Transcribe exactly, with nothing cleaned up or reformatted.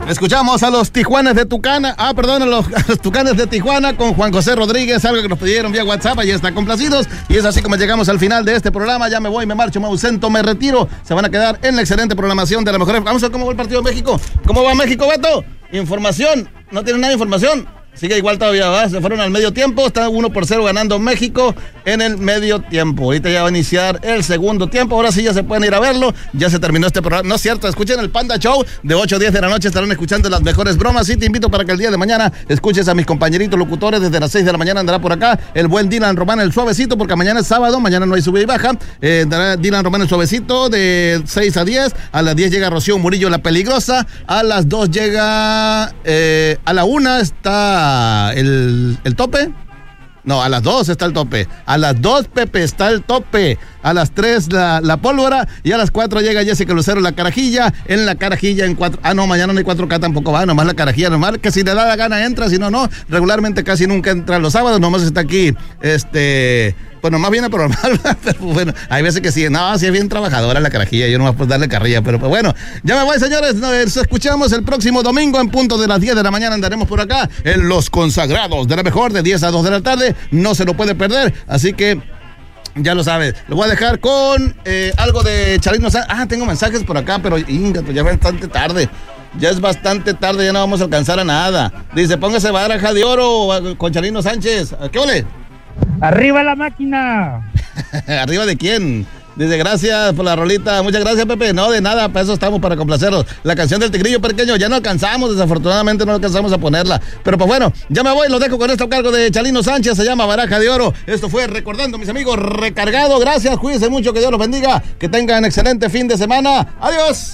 Escuchamos a los Tijuanes de Tucana, ah, perdón, a los, a los Tucanes de Tijuana con Juan José Rodríguez, algo que nos pidieron vía WhatsApp, ahí está complacidos, y es así como llegamos al final de este programa. Ya me voy, me marcho, me ausento, me retiro, se van a quedar en la excelente programación de la mejor. Vamos a ver cómo va el partido de México. ¿Cómo va México, Beto? Información, no tienen nada de información. Sigue igual todavía, ¿va? Se fueron al medio tiempo, está uno por cero ganando México en el medio tiempo. Ahorita ya va a iniciar el segundo tiempo, ahora sí ya se pueden ir a verlo, ya se terminó este programa. No es cierto, escuchen el Panda Show de ocho a diez de la noche, estarán escuchando las mejores bromas, y te invito para que el día de mañana escuches a mis compañeritos locutores. Desde las seis de la mañana andará por acá el buen Dylan Román, el suavecito, porque mañana es sábado, mañana no hay sube y baja. Eh, andará Dylan Román, el suavecito, de seis a diez, a las diez llega Rocío Murillo, la peligrosa, a las dos llega, eh, a la una está el El, el tope, no, a las dos está el tope, a las dos Pepe está el tope, a las tres la, la pólvora, y a las cuatro llega Jessica Lucero, la carajilla, en la carajilla en cuatro, ah no, mañana no hay cuatro K tampoco, va, nomás la carajilla normal, que si le da la gana entra, si no, no, regularmente casi nunca entra los sábados, nomás está aquí, este... Pues nomás viene por normal, pero bueno, hay veces que sí, no, sí es bien trabajadora la carajilla, yo nomás puedo darle carrilla, pero pues bueno, ya me voy, señores, nos escuchamos el próximo domingo en punto de las diez de la mañana, andaremos por acá en Los Consagrados de la Mejor, de diez a dos de la tarde, no se lo puede perder, así que ya lo sabes, lo voy a dejar con eh, algo de Chalino Sánchez. Ah, tengo mensajes por acá, pero inga, ya es bastante tarde. Ya es bastante tarde, ya no vamos a alcanzar a nada. Dice, póngase baraja de oro con Chalino Sánchez. ¿Qué ole? ¡Arriba la máquina! ¿Arriba de quién? Dice, gracias por la rolita. Muchas gracias, Pepe. No, de nada, para eso estamos, para complacerlos. La canción del Tigrillo Pequeño ya no alcanzamos, desafortunadamente no alcanzamos a ponerla. Pero pues bueno, ya me voy, los dejo con esto a cargo de Chalino Sánchez, se llama Baraja de Oro. Esto fue Recordando, mis amigos, recargado. Gracias, cuídense mucho, que Dios los bendiga. Que tengan excelente fin de semana. Adiós.